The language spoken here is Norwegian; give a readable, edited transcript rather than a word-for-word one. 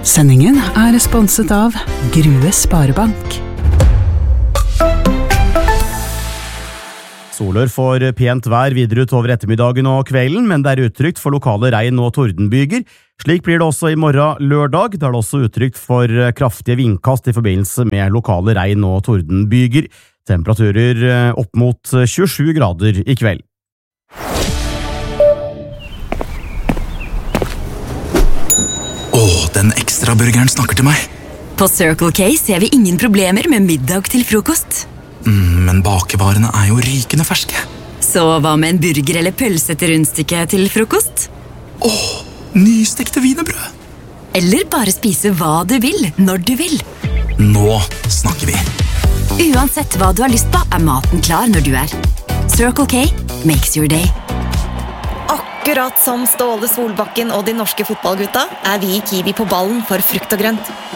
Sendingen sponset av Grue Sparebank. Solør får pent vær videre utover ettermiddagen og kvelden, men det utrygt for lokale regn- og tordenbyger. Slik blir det også i morgen lørdag, der det også utrygt for kraftige vindkast i forbindelse med lokale regn- og tordenbyger. Temperaturer opp mot 27 grader i kveld. Den ekstra burgeren snakker til meg. På Circle K ser vi ingen problemer med middag til frokost. Men bakevarene jo rykende ferske. Så hva med en burger eller pølse til rundstykke til frokost? Nystekte wienerbrød. Eller bare spise hva du vil, når du vil. Nå snakker vi. Uansett hva du har lyst på, maten klar når du Circle K makes your day. Akkurat som Ståle Solbakken og de norske fotballgutta vi i Kiwi på ballen for frukt og grønt.